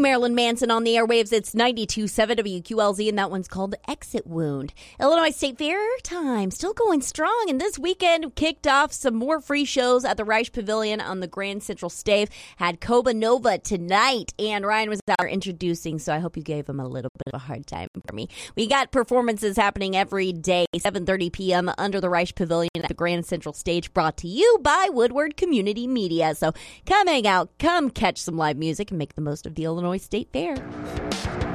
Marilyn Manson on the airwaves. It's 92.7 WQLZ, and that one's called Exit Wound. Illinois State Fair time, still going strong, and this weekend kicked off some more free shows at the Reich Pavilion on the Grand Central Stave. Had Coba Nova tonight, and Ryan was out there introducing, so I hope you gave him a little bit of a hard time for me. We got performances happening every day, 7:30 p.m. under the Reich Pavilion at the Grand Central Stage, brought to you by Woodward Community Media. So come hang out, come catch some live music, and make the most of the Illinois State Fair.